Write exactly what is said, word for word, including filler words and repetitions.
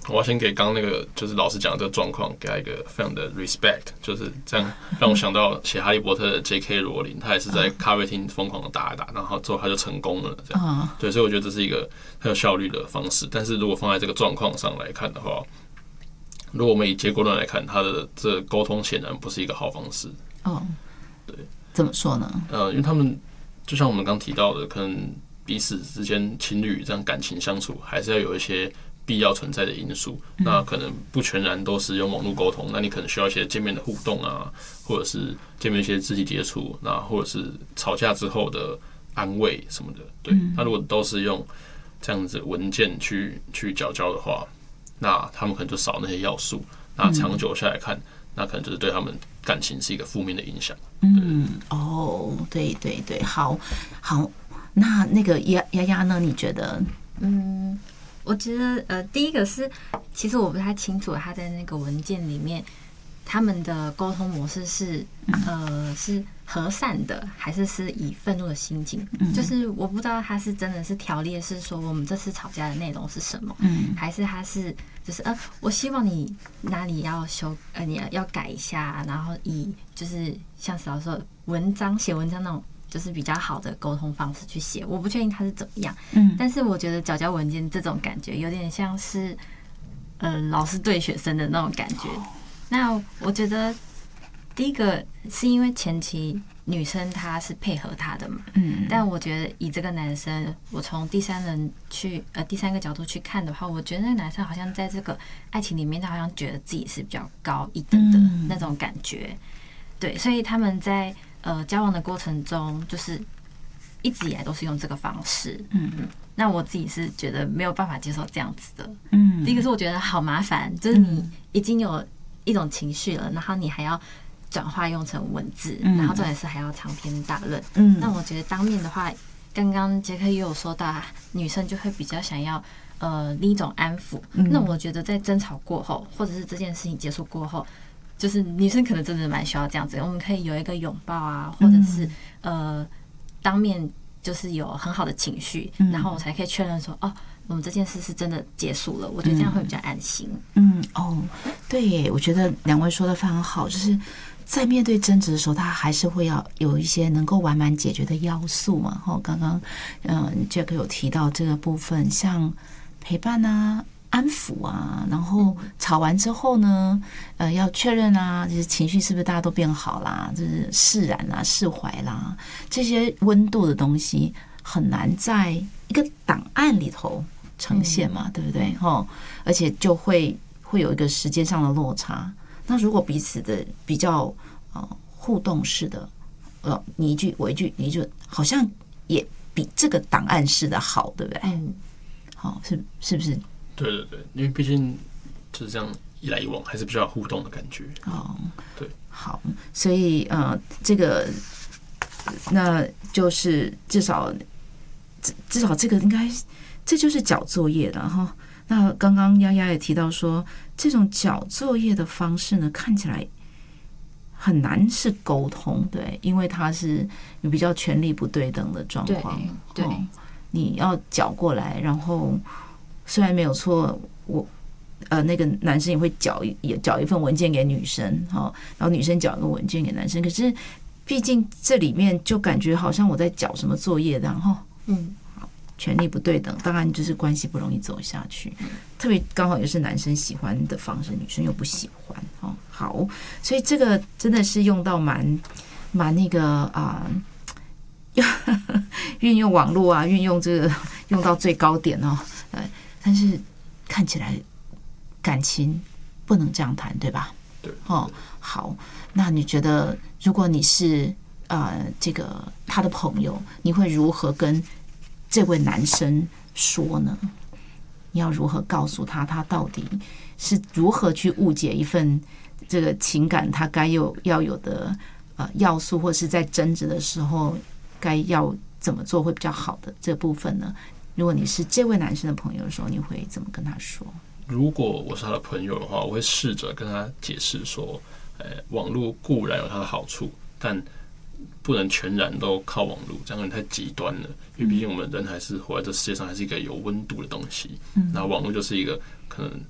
我要先给刚刚那个就是老师讲的这个状况，给他一个非常的 respect， 就是这样让我想到写《哈利波特》的 J K 罗琳，他也是在咖啡厅疯狂的打一打，然后之后他就成功了，这样。对，所以我觉得这是一个很有效率的方式。但是如果放在这个状况上来看的话，如果我们以结果论来看，他的这沟通显然不是一个好方式。 哦， 对， 怎么说呢？ 呃，因为他们就像我们刚提到的，可能彼此之间情侣这样感情相处，还是要有一些必要存在的因素。嗯、那可能不全然都是用网络沟通，那你可能需要一些见面的互动啊，或者是见面一些肢体接触，那或者是吵架之后的安慰什么的。对，嗯、那如果都是用这样子文件去去交交的话，那他们可能就少那些要素。那长久下来看，嗯、那可能就是对他们感情是一个负面的影响。 嗯，哦，对对对，好，好，那那个丫丫丫呢？你觉得？ 嗯，我觉得呃，第一个是，其实我不太清楚他在那个文件里面，他们的沟通模式是呃是和善的，还是是以愤怒的心情？嗯、就是我不知道他是真的是条列是说我们这次吵架的内容是什么，嗯，还是他是就是呃，我希望你哪里要修呃你要改一下，然后以就是像老师说文章写文章那种。就是比较好的沟通方式去写，我不确定他是怎么样，嗯，但是我觉得缴交文件这种感觉有点像是，呃，老师对学生的那种感觉。那我觉得第一个是因为前期女生她是配合他的嘛，嗯，但我觉得以这个男生，我从第三人去呃第三个角度去看的话，我觉得那个男生好像在这个爱情里面，他好像觉得自己是比较高一等的那种感觉，对，所以他们在。呃，交往的过程中，就是一直以来都是用这个方式。嗯嗯，那我自己是觉得没有办法接受这样子的。嗯，第一个是我觉得好麻烦，就是你已经有一种情绪了，然后你还要转化用成文字，嗯、然后重点是还要长篇大论。嗯，那我觉得当面的话，刚刚杰克也有说到，女生就会比较想要呃另一种安抚。嗯、那我觉得在争吵过后，或者是这件事情结束过后。就是女生可能真的蛮需要这样子，我们可以有一个拥抱啊，或者是呃当面就是有很好的情绪，然后我才可以确认说哦，我们这件事是真的结束了。我觉得这样会比较安心。 嗯，哦，对耶，我觉得两位说的非常好，就是在面对争执的时候，他还是会要有一些能够完满解决的要素嘛。哦，刚刚嗯 Jack 有提到这个部分，像陪伴啊。安抚啊，然后吵完之后呢，呃，要确认啊，就是情绪是不是大家都变好啦，就是释然啦、释怀啦，这些温度的东西很难在一个档案里头呈现嘛，对不对？哈，而且就会会有一个时间上的落差。那如果彼此的比较呃互动式的，呃，你一句我一句，你一句，好像也比这个档案式的好，对不对？嗯，好，是是不是？ 对对对，因为毕竟就是这样一来一往，还是比较互动的感觉。 哦， 对， 好，所以呃，这个那就是至少至少这个应该这就是缴作业的哈。那刚刚丫丫也提到说，这种缴作业的方式呢，看起来很难是沟通，对，因为它是有比较权力不对等的状况。 对，对、 哦，你要缴过来，然后。虽然没有错，我呃那个男生也会缴也缴一份文件给女生，哈，然后女生缴一个文件给男生。可是毕竟这里面就感觉好像我在缴什么作业，然后嗯，权力不对等，当然就是关系不容易走下去。特别刚好也是男生喜欢的方式，女生又不喜欢，哦，好，所以这个真的是用到蛮蛮那个啊。运用网络啊，运用这个用到最高点哦，呃，但是看起来感情不能这样谈，对吧？ 对， 哦，好，那你觉得如果你是呃这个他的朋友，你会如何跟这位男生说呢？你要如何告诉他，他到底是如何去误解一份这个情感他该有要有的呃要素，或是在争执的时候。该要怎么做会比较好的这部分呢？如果你是这位男生的朋友的时候，你会怎么跟他说？ 如果我是他的朋友的话，我会试着跟他解释说，呃，网络固然有它的好处，但不能全然都靠网络，这样有点太极端了。因为毕竟我们人还是活在这世界上，还是一个有温度的东西。嗯，然后网络就是一个可能